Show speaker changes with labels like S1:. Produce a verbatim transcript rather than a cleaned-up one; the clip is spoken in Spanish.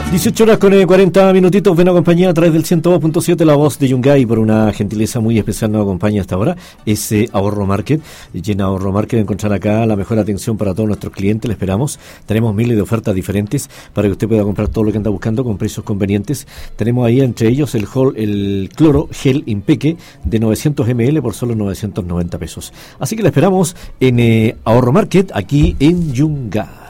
S1: dieciocho horas con cuarenta minutitos, ven a compañía a través del ciento dos punto siete, la voz de Yungay, por una gentileza muy especial nos acompaña hasta ahora, ese Ahorro Market. Y en Ahorro Market encontrar acá la mejor atención para todos nuestros clientes, le esperamos. Tenemos miles de ofertas diferentes para que usted pueda comprar todo lo que anda buscando con precios convenientes. Tenemos ahí entre ellos el, hol, el cloro gel Impeque de novecientos mililitros por solo novecientos noventa pesos. Así que le esperamos en eh, Ahorro Market, aquí en Yungay.